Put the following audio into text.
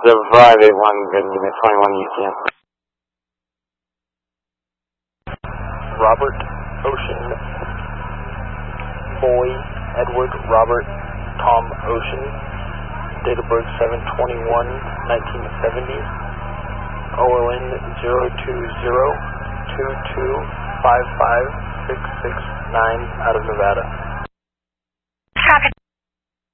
0581, good, give me 21 UTM. Robert Ocean, Boy, Edward, Robert, Tom Ocean, date of birth 7/21/1970, OLN 02022555669 out of Nevada.